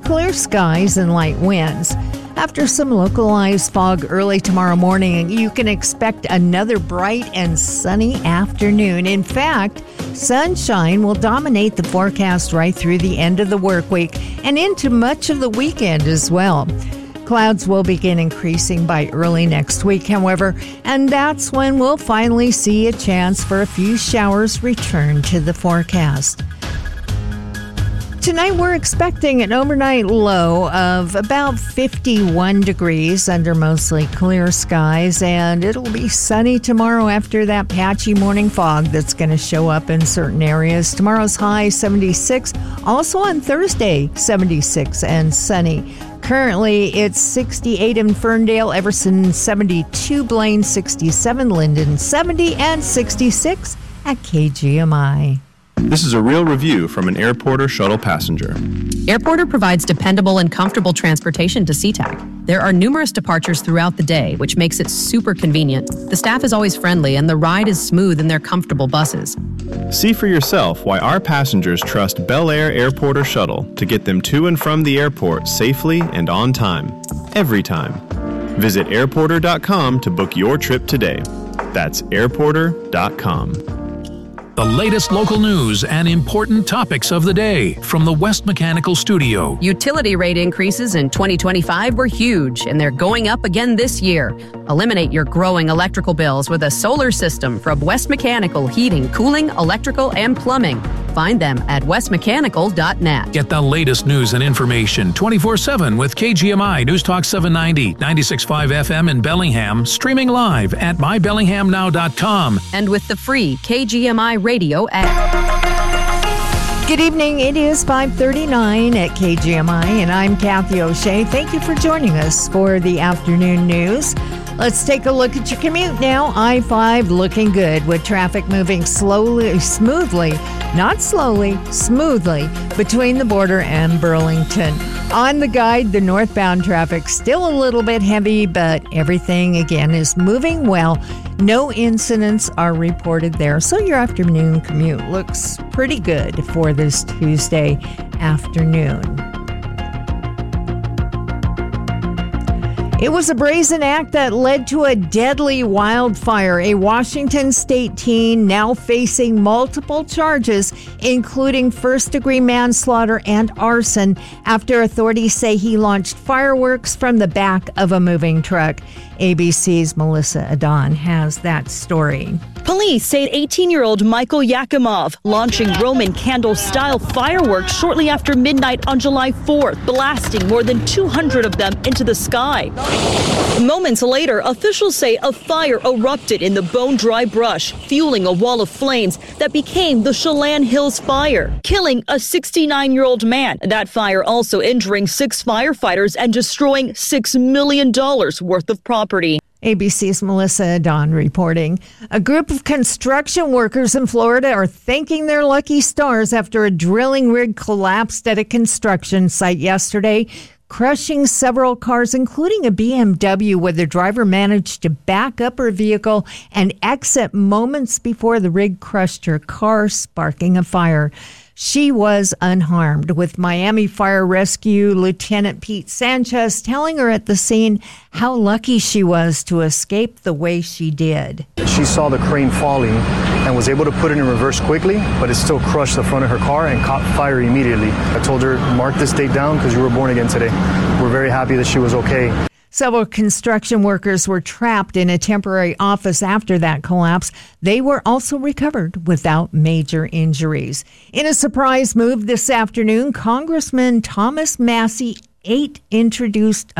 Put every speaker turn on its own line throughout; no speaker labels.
clear skies and light winds. After some localized fog early tomorrow morning, you can expect another bright and sunny afternoon. In fact, sunshine will dominate the forecast right through the end of the work week and into much of the weekend as well. Clouds will begin increasing by early next week, however, and that's when we'll finally see a chance for a few showers return to the forecast. Tonight, we're expecting an overnight low of about 51 degrees under mostly clear skies, and it'll be sunny tomorrow after that patchy morning fog that's going to show up in certain areas. Tomorrow's high, 76. Also on Thursday, 76 and sunny. Currently, it's 68 in Ferndale, Everson 72, Blaine 67, Linden 70, and 66 at KGMI.
This is a real review from an Airporter shuttle passenger.
Airporter provides dependable and comfortable transportation to SeaTac. There are numerous departures throughout the day, which makes it super convenient. The staff is always friendly, and the ride is smooth in their comfortable buses.
See for yourself why our passengers trust Bel Air Airporter Shuttle to get them to and from the airport safely and on time, every time. Visit airporter.com to book your trip today. That's airporter.com.
The latest local news and important topics of the day from the West Mechanical Studio.
Utility rate increases in 2025 were huge, and they're going up again this year. Eliminate your growing electrical bills with a solar system from West Mechanical Heating, Cooling, Electrical, and Plumbing. Find them at westmechanical.net.
Get the latest news and information 24/7 with KGMI News Talk 790, 96.5 FM in Bellingham, streaming live at mybellinghamnow.com.
And with the free KGMI radio app.
Good evening. It is 5:39 at KGMI, and I'm Kathy O'Shea. Thank you for joining us for the afternoon news. Let's take a look at your commute now. I-5 looking good with traffic moving smoothly between the border and Burlington. On the guide, the northbound traffic still a little bit heavy, but everything again is moving well. No incidents are reported there, so your afternoon commute looks pretty good for this Tuesday afternoon. It was a brazen act that led to a deadly wildfire. A Washington state teen now facing multiple charges, including first-degree manslaughter and arson, after authorities say he launched fireworks from the back of a moving truck. ABC's Melissa Adon has that story.
Police say 18-year-old Michael Yakimov launching Roman candle-style fireworks shortly after midnight on July 4th, blasting more than 200 of them into the sky. Moments later, officials say a fire erupted in the bone-dry brush, fueling a wall of flames that became the Chelan Hills Fire, killing a 69-year-old man. That fire also injuring 6 firefighters and destroying $6 million worth of property.
ABC's Melissa Adon reporting. A group of construction workers in Florida are thanking their lucky stars after a drilling rig collapsed at a construction site yesterday, crushing several cars, including a BMW, where the driver managed to back up her vehicle and exit moments before the rig crushed her car, sparking a fire. She was unharmed, with Miami Fire Rescue Lieutenant Pete Sanchez telling her at the scene how lucky she was to escape the way she did.
She saw the crane falling and was able to put it in reverse quickly, but it still crushed the front of her car and caught fire immediately. I told her, mark this date down because you were born again today. We're very happy that she was okay.
Several construction workers were trapped in a temporary office after that collapse. They were also recovered without major injuries. In a surprise move this afternoon, Congressman Thomas Massie introduced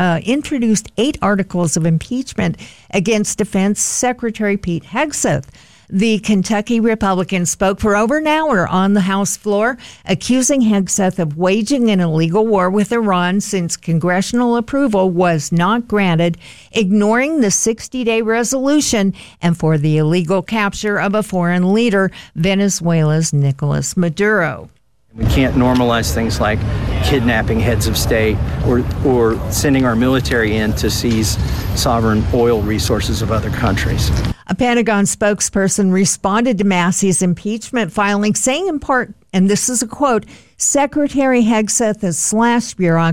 8 articles of impeachment against Defense Secretary Pete Hegseth. The Kentucky Republican spoke for over an hour on the House floor, accusing Hegseth of waging an illegal war with Iran since congressional approval was not granted, ignoring the 60-day resolution, and for the illegal capture of a foreign leader, Venezuela's Nicolas Maduro.
We can't normalize things like kidnapping heads of state or sending our military in to seize sovereign oil resources of other countries.
A Pentagon spokesperson responded to Massie's impeachment filing, saying in part, and this is a quote, Secretary Hegseth has slashed bureaucracy